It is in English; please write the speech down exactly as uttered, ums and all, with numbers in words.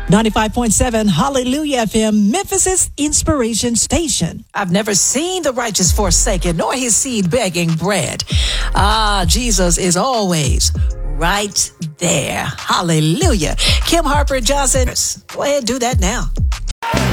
ninety-five point seven Hallelujah F M, Memphis' inspiration station. I've never seen the righteous forsaken, nor his seed begging bread. Ah, Jesus is always right there. Hallelujah. Kim Harper Johnson, go ahead, do that now.